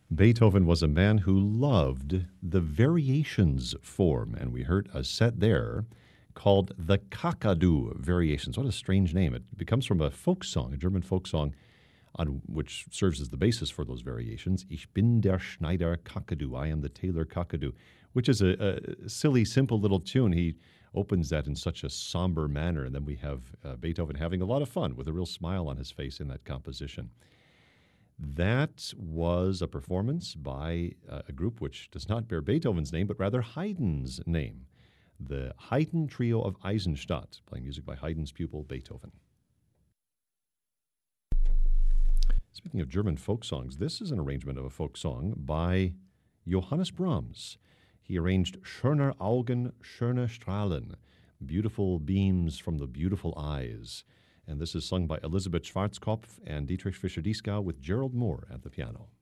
Beethoven was a man who loved the variations form, and we heard a set there called the Kakadu Variations. What a strange name. It comes from a folk song, a German folk song, on which serves as the basis for those variations. Ich bin der Schneider Kakadu. I am the tailor Kakadu, which is a silly, simple little tune. He opens that in such a somber manner, and then we have Beethoven having a lot of fun with a real smile on his face in that composition. That was a performance by a group which does not bear Beethoven's name, but rather Haydn's name, the Haydn Trio of Eisenstadt, playing music by Haydn's pupil Beethoven. Speaking of German folk songs, this is an arrangement of a folk song by Johannes Brahms. He arranged Schöner Augen, schöne Strahlen, beautiful beams from the beautiful eyes. And this is sung by Elisabeth Schwarzkopf and Dietrich Fischer-Dieskau with Gerald Moore at the piano.